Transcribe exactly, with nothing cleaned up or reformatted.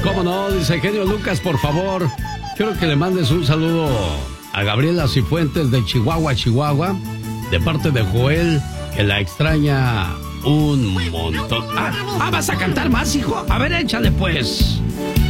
¿Cómo no? Dice genio Lucas, por favor, quiero que le mandes un saludo a Gabriela Cifuentes de Chihuahua, Chihuahua, de parte de Joel, que la extraña un montón. Ah, ah, ¿vas a cantar más, hijo? A ver, échale pues.